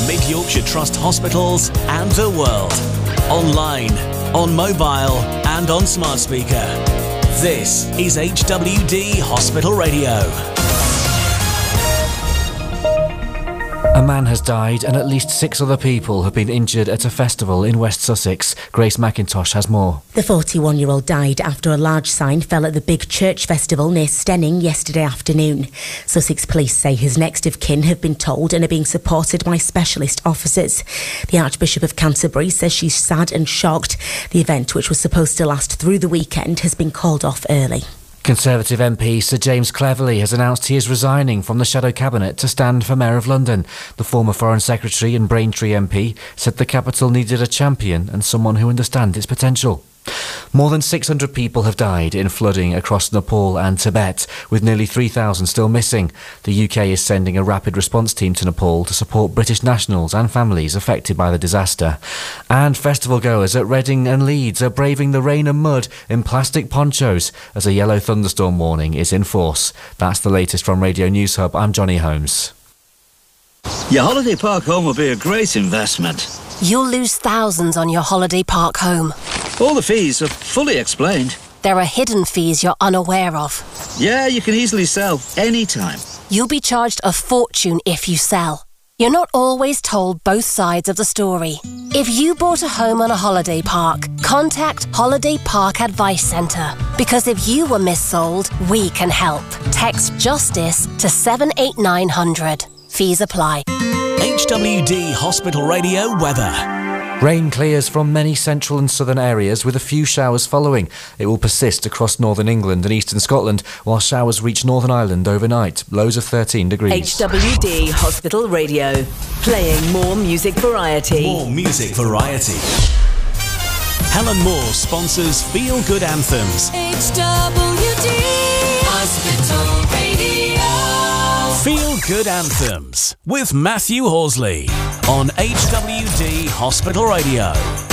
Mid Yorkshire Trust hospitals and the world. Online, on mobile and on smart speaker. This is HWD Hospital Radio. A man has died and at least 6 other people have been injured at a festival in West Sussex. Grace McIntosh has more. The 41-year-old died after a large sign fell at the Big Church Festival near Stenning yesterday afternoon. Sussex police say his next of kin have been told and are being supported by specialist officers. The Archbishop of Canterbury says she's sad and shocked. The event, which was supposed to last through the weekend, has been called off early. Conservative MP Sir James Cleverly has announced he is resigning from the Shadow Cabinet to stand for Mayor of London. The former Foreign Secretary and Braintree MP said the capital needed a champion and someone who understands its potential. More than 600 people have died in flooding across Nepal and Tibet, with nearly 3,000 still missing. The UK is sending a rapid response team to Nepal to support British nationals and families affected by the disaster. And festival goers at Reading and Leeds are braving the rain and mud in plastic ponchos as a yellow thunderstorm warning is in force. That's the latest from Radio News Hub. I'm Johnny Holmes. Your holiday park home will be a great investment. You'll lose thousands on your holiday park home. All the fees are fully explained. There are hidden fees you're unaware of. Yeah, you can easily sell anytime. You'll be charged a fortune if you sell. You're not always told both sides of the story. If you bought a home on a holiday park, contact Holiday Park Advice Centre. Because if you were missold, we can help. Text JUSTICE to 78900. Fees apply. HWD Hospital Radio weather. Rain clears from many central and southern areas with a few showers following. It will persist across northern England and eastern Scotland, while showers reach Northern Ireland overnight. Lows of 13 degrees. HWD Hospital Radio. Playing more music variety. More music variety. Helen Moore sponsors Feel Good Anthems. HWD Hospital Radio. Feel Good Anthems with Matthew Horsley on HWD Hospital Radio.